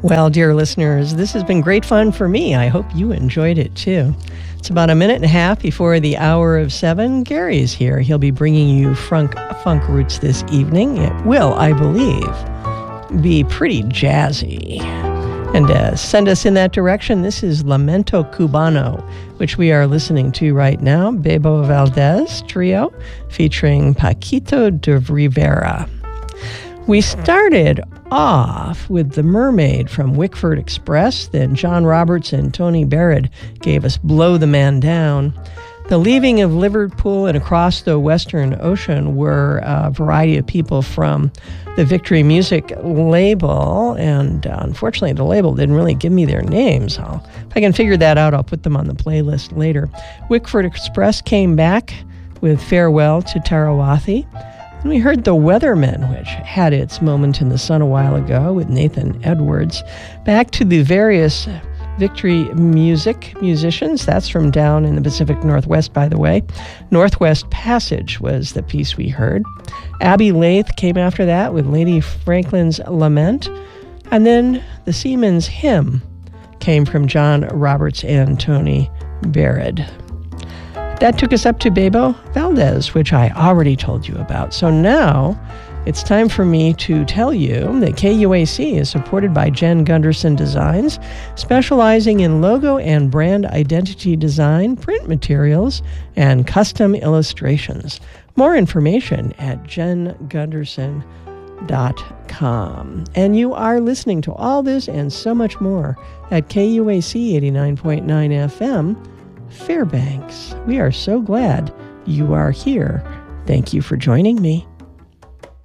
Well, dear listeners, this has been great fun for me. I hope you enjoyed it too. It's about a minute and a half before the hour of 7. Gary's here. He'll be bringing you funk roots this evening. It will, I believe, be pretty jazzy. And to send us in that direction, this is Lamento Cubano, which we are listening to right now. Bebo Valdez Trio featuring Paquito de Rivera. We started off with The Mermaid from Wickford Express. Then John Roberts and Tony Barrett gave us Blow the Man Down. The Leaving of Liverpool and Across the Western Ocean were a variety of people from the Victory Music label, and unfortunately the label didn't really give me their names. If I can figure that out, I'll put them on the playlist later. Wickford Express came back with Farewell to Tarawathi. And we heard The Weathermen, which had its moment in the sun a while ago with Nathan Edwards. Back to the various Victory musicians. That's from down in the Pacific Northwest, by the way. Northwest Passage was the piece we heard. Abby Lath came after that with Lady Franklin's Lament. And then the Seaman's Hymn came from John Roberts and Tony Barrett. That took us up to Bebo Valdez, which I already told you about. So now it's time for me to tell you that KUAC is supported by Jen Gunderson Designs, specializing in logo and brand identity design, print materials, and custom illustrations. More information at jengunderson.com. And you are listening to all this and so much more at KUAC 89.9 FM, Fairbanks. We are so glad you are here. Thank you for joining me.